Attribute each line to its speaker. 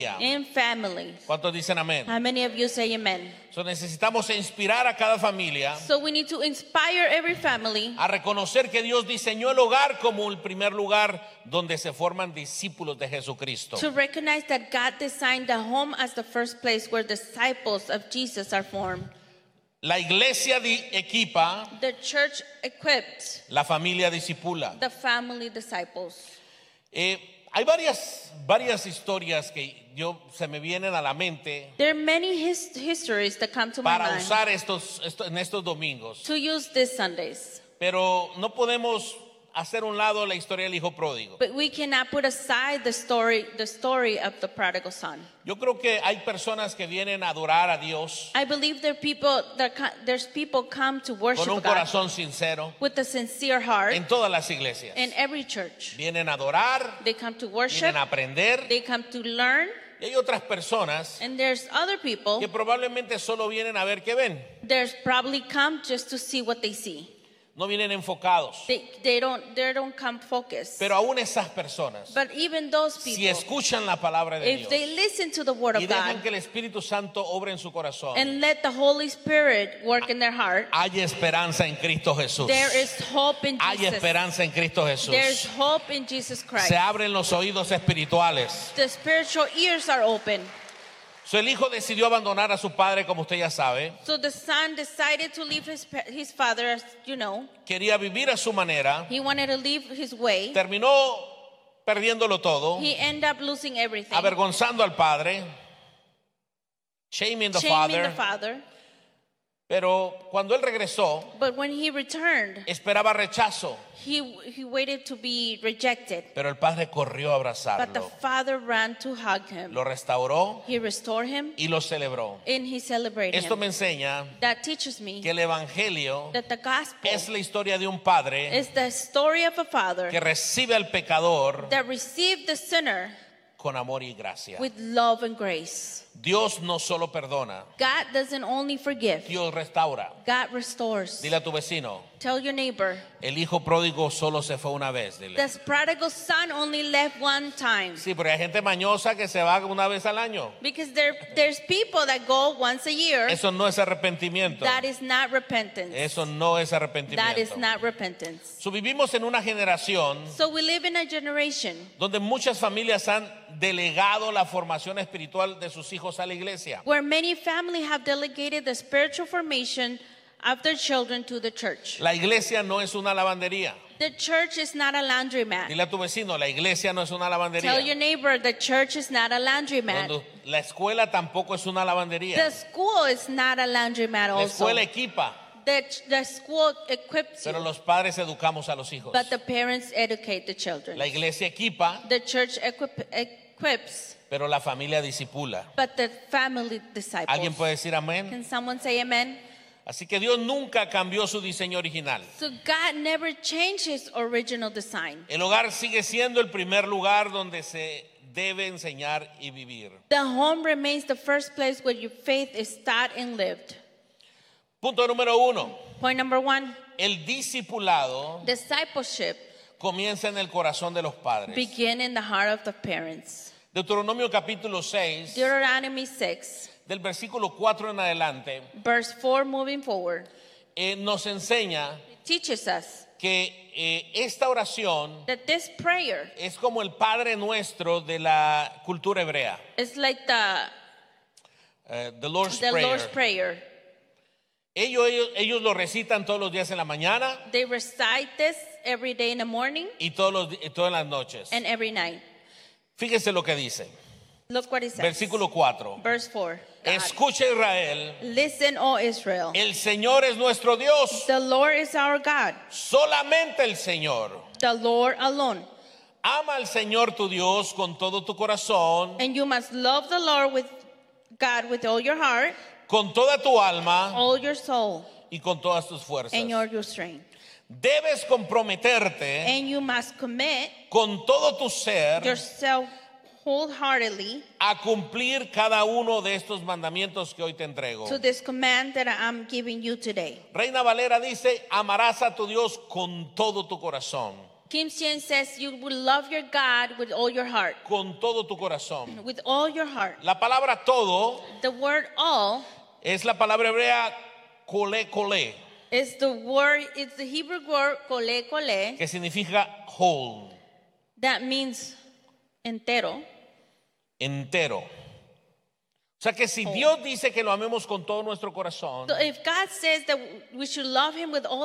Speaker 1: in family.
Speaker 2: ¿Cuántos dicen amén?
Speaker 1: How many of you say amen?
Speaker 2: So, necesitamos inspirar a cada familia
Speaker 1: So we need to inspire every family
Speaker 2: a reconocer que Dios diseñó el hogar como el primer lugar donde se forman discípulos de Jesucristo.
Speaker 1: to recognize that God designed the home as the first place where disciples of Jesus are formed.
Speaker 2: La iglesia equipa,
Speaker 1: The church equipped
Speaker 2: la familia discipula.
Speaker 1: the family disciples.
Speaker 2: Hay varias historias que se me vienen a la mente
Speaker 1: There are many histories that come to my
Speaker 2: para
Speaker 1: mind
Speaker 2: usar en estos domingos,
Speaker 1: to use these Sundays.
Speaker 2: pero no podemos hacer un lado la historia del hijo pródigo.
Speaker 1: But we cannot put aside the story of the prodigal son.
Speaker 2: Yo creo que hay personas que vienen a adorar a Dios
Speaker 1: I believe there's people come to worship
Speaker 2: con un
Speaker 1: God
Speaker 2: corazón sincero
Speaker 1: with a sincere heart
Speaker 2: en todas las iglesias.
Speaker 1: in every church.
Speaker 2: Vienen a adorar,
Speaker 1: They come to worship,
Speaker 2: vienen a aprender.
Speaker 1: they come to learn,
Speaker 2: Y hay otras personas
Speaker 1: and there's other people
Speaker 2: que probablemente solo vienen a ver qué ven.
Speaker 1: there's probably come just to see what they see.
Speaker 2: No vienen enfocados.
Speaker 1: They don't come focused.
Speaker 2: Pero aún esas personas,
Speaker 1: But even those
Speaker 2: si
Speaker 1: people,
Speaker 2: escuchan la palabra de
Speaker 1: if
Speaker 2: Dios
Speaker 1: they listen to the word
Speaker 2: y
Speaker 1: of
Speaker 2: dejan
Speaker 1: God
Speaker 2: que el Espíritu Santo obre en su corazón,
Speaker 1: and let the Holy Spirit work in their heart,
Speaker 2: hay esperanza en Cristo Jesús.
Speaker 1: there is hope in
Speaker 2: Hay
Speaker 1: Jesus.
Speaker 2: esperanza en Cristo Jesús.
Speaker 1: There's hope in Jesus Christ.
Speaker 2: Se abren los oídos espirituales.
Speaker 1: The spiritual ears are open.
Speaker 2: So, el hijo decidió abandonar a su padre, como usted ya sabe.
Speaker 1: So the son decided to leave his father, as you know.
Speaker 2: Quería vivir a su manera.
Speaker 1: He wanted to leave his way.
Speaker 2: Terminó perdiéndolo todo,
Speaker 1: He ended up losing everything.
Speaker 2: avergonzando al padre, shaming the
Speaker 1: Shaming the
Speaker 2: father.
Speaker 1: father.
Speaker 2: Pero cuando él regresó,
Speaker 1: But when he returned,
Speaker 2: esperaba rechazo.
Speaker 1: he waited to be rejected.
Speaker 2: Pero el padre corrió a
Speaker 1: But the
Speaker 2: abrazarlo,
Speaker 1: father ran to hug him.
Speaker 2: lo restauró
Speaker 1: He restored him
Speaker 2: y lo celebró.
Speaker 1: and he celebrated
Speaker 2: Esto me
Speaker 1: him.
Speaker 2: enseña
Speaker 1: That teaches me
Speaker 2: que el evangelio
Speaker 1: that the gospel
Speaker 2: es la historia de un padre
Speaker 1: is the story of a father
Speaker 2: que recibe al pecador
Speaker 1: that received the sinner
Speaker 2: con amor y gracia.
Speaker 1: with love and grace.
Speaker 2: Dios no solo perdona,
Speaker 1: God doesn't only forgive,
Speaker 2: Dios restaura.
Speaker 1: God restores.
Speaker 2: Dile a tu vecino,
Speaker 1: Tell your neighbor,
Speaker 2: el hijo pródigo solo se fue una vez. Dile.
Speaker 1: the prodigal son only left one time.
Speaker 2: Sí, porque hay gente mañosa que se va una vez al año.
Speaker 1: Because there's people that go once a year.
Speaker 2: Eso no es arrepentimiento.
Speaker 1: That is not repentance.
Speaker 2: Eso no es
Speaker 1: That
Speaker 2: arrepentimiento.
Speaker 1: is not repentance.
Speaker 2: So, vivimos en una generación
Speaker 1: So we live in a generation
Speaker 2: donde muchas familias han delegado la formación espiritual de sus hijos a la iglesia.
Speaker 1: where many families have delegated the spiritual formation of their children to the church.
Speaker 2: La iglesia no es una lavandería.
Speaker 1: The church is not a laundromat.
Speaker 2: Dile a tu vecino, la iglesia no es una lavandería.
Speaker 1: Tell your neighbor, the church is not a laundromat.
Speaker 2: La escuela tampoco es una lavandería.
Speaker 1: The school is not a laundromat
Speaker 2: La
Speaker 1: also.
Speaker 2: escuela equipa,
Speaker 1: The school equips
Speaker 2: pero
Speaker 1: you,
Speaker 2: los padres educamos a los hijos.
Speaker 1: but the parents educate the children.
Speaker 2: La iglesia equipa,
Speaker 1: The church equips,
Speaker 2: pero la familia disipula.
Speaker 1: but the family disciples.
Speaker 2: ¿Alguien puede decir amén?
Speaker 1: Can someone say amen?
Speaker 2: Así que Dios nunca cambió su diseño original.
Speaker 1: So God never changed his original design.
Speaker 2: El hogar sigue siendo el primer lugar donde se debe enseñar y vivir.
Speaker 1: The home remains the first place where your faith is taught and lived.
Speaker 2: Punto número 1.
Speaker 1: Point number 1,
Speaker 2: El discipulado
Speaker 1: discipleship
Speaker 2: comienza en el corazón de los padres.
Speaker 1: begin in the heart of the parents.
Speaker 2: Deuteronomio capítulo 6,
Speaker 1: Deuteronomy 6,
Speaker 2: del versículo 4 en adelante,
Speaker 1: verse 4 moving forward,
Speaker 2: nos enseña
Speaker 1: teaches us
Speaker 2: que esta oración
Speaker 1: that this prayer
Speaker 2: es como el Padre Nuestro de la cultura hebrea.
Speaker 1: is like
Speaker 2: The Lord's
Speaker 1: the
Speaker 2: Prayer.
Speaker 1: Lord's Prayer.
Speaker 2: Ellos lo recitan todos los días en la mañana
Speaker 1: They recite this every day in the morning
Speaker 2: y todas las noches.
Speaker 1: and every night.
Speaker 2: Fíjese lo que dice.
Speaker 1: Look what it says.
Speaker 2: Versículo 4.
Speaker 1: Verse 4. God.
Speaker 2: Escucha Israel,
Speaker 1: Listen, O Israel.
Speaker 2: el Señor es nuestro Dios,
Speaker 1: The Lord is our God,
Speaker 2: solamente el Señor.
Speaker 1: the Lord alone.
Speaker 2: Ama al Señor tu Dios con todo tu corazón,
Speaker 1: And you must love the Lord with God with all your heart,
Speaker 2: con toda tu alma
Speaker 1: all your soul,
Speaker 2: y con todas tus fuerzas.
Speaker 1: and your strength.
Speaker 2: Debes comprometerte
Speaker 1: And you must commit
Speaker 2: con todo tu ser
Speaker 1: yourself wholeheartedly
Speaker 2: a cumplir cada uno de estos mandamientos que hoy te entrego.
Speaker 1: to this command that I'm giving you today.
Speaker 2: Reina Valera dice, amarás a tu Dios con todo tu corazón.
Speaker 1: Kim James says you will love your God with all your heart.
Speaker 2: con todo tu corazón.
Speaker 1: With all your heart.
Speaker 2: La palabra todo
Speaker 1: The word all
Speaker 2: es la palabra hebrea kole kole,
Speaker 1: is the word, it's the Hebrew word kole kole
Speaker 2: que significa whole,
Speaker 1: that means entero.
Speaker 2: entero. O sea que si Dios dice que lo amemos con todo nuestro corazón,
Speaker 1: So if God says that we should love him with all